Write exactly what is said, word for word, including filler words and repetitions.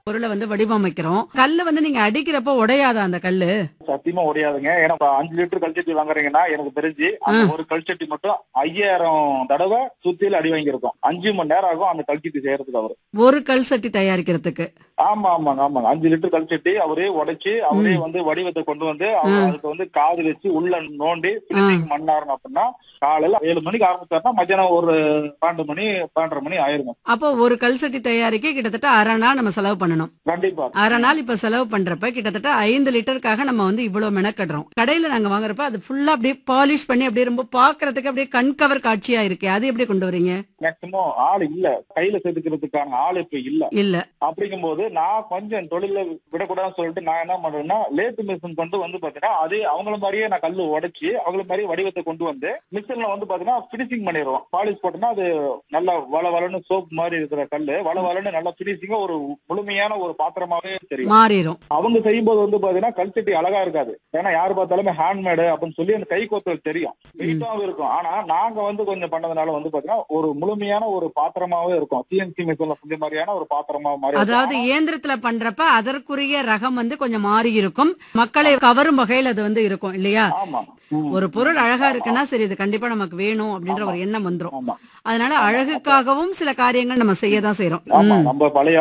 பொருளை வந்து வடிவமைக்கிறோம். கல்லு வந்து நீங்க அடிக்கிறப்ப உடையாதா அந்த கல்லு? சத்தியமா உடையாதுங்க. ஏன்னா இப்ப அஞ்சு லிட்டர் கல்ச்சட்டி வாங்குறீங்கன்னா எனக்கு தெரிஞ்சு அந்த ஒரு கல்ச்சட்டி மட்டும் ஐயாயிரம் தடவை சுத்தியில அடி வாங்கியிருக்கும். அஞ்சு மணி நேரம் ஆகும் அந்த கல்ச்சட்டி செய்யறதுக்கு அவரு. ஒரு கல் சட்டி தயாரிக்கிறதுக்கு. ஆமா ஆமாங்க ஆமாங்க. அஞ்சு லிட்டர் கல்ச்சட்டி அவரே உடைச்சு அவரே வந்து வடிவத்தை கொண்டு வந்து அவர் அதுக்கு வந்து காது வச்சு உள்ள நோண்டி பினிஷிங் பண்ணாருன்னு அப்படின்னா காலையில ஏழு மணிக்கு ஆரம்பிச்சாருன்னா மத்தியானம் ஒரு பன்னெண்டு மணி பன்னெண்டரை மணி ஆயிருங்க. அப்போ ஒரு கல் சட்டி தயாரிக்க கிட்டத்தட்ட அரை நாள் நம்ம செலவு பண்ணணும். கண்டிப்பா. அரை நாள் இப்ப செலவு பண்றப்ப கிட்டத்தட்ட ஐந்து லிட்டருக்காக நம்ம வந்து இவ்வளவு மெனக்கடுறோம். கடையில நாங்க வாங்குறப்ப அது ஃபுல்லா அப்படியே பாலிஷ் பண்ணி அப்படியே ரொம்ப பாக்குறதுக்கு அப்படியே கண்கவர் காட்சியா இருக்கு. அது எப்படி கொண்டு வரீங்க? மேக்சிமம் ஆள் இல்ல, கையில செதுக்கிறதுக்கான ஆள் இப்ப இல்ல. இல்ல. அப்படிங்கும் போது நான் கொஞ்சம் தொழில விடக்கூடாதுன்னு சொல்லிட்டு நான் என்ன பண்றேன்னா லேத்து மிஷின் கொண்டு வந்து பாத்தீங்கன்னா அதே அவங்கள மாதிரியே நான் கல்லு உடைச்சு அவங்கள மாதிரியே வடிவத்தை கொண்டு வந்து மிஷின்ல வந்து பாத்தீங்கன்னா பினிஷிங் பண்ணிடுவோம். பாலிஷ் போட்டோம்னா அது நல்லா வள வளன்னு சோப் மாதிரி இருக்கிற கல்லு வள வளன்னு நல்லா பினிஷிங்கா ஒரு முழுமையான ஒரு பாத்திரமாவே தெரியும் மாறிடும். அவங்க செய்யும் போது வந்து பாத்தீங்கன்னா கல்ச்சட்டி அழகா இருக்காது. ஏன்னா யாரு பார்த்தாலுமே ஹேண்ட்மேடு அப்படின்னு சொல்லி அந்த கை கோத்தல் தெரியும், வெயிட்டாவும் இருக்கும். ஆனா நாங்க வந்து கொஞ்சம் பண்ணதுனால வந்து பாத்தீங்கன்னா ஒரு முழுமையான ஒரு பாத்திரமாவே இருக்கும். சிஎன்சி மிஷின்ல செஞ்ச மாதிரியான ஒரு பாத்திரமா மாதிரி. அதாவது இயந்திரத்துல பண்றப்ப அதற்குரிய ரகம் வந்து கொஞ்சம் மாறி இருக்கும். மக்களை கவரும் வகையில் அது வந்து இருக்கும் இல்லையா? ஆமா. ஒரு பொருள் அழகா இருக்குன்னா சரி இது கண்டிப்பா நமக்கு வேணும் அப்படின்ற ஒரு எண்ணம் வந்துரும். அதனால அழகுக்காகவும் சில காரியங்கள் நம்ம செய்யதான் செய்யறோம். ஆமா நம்ம பழைய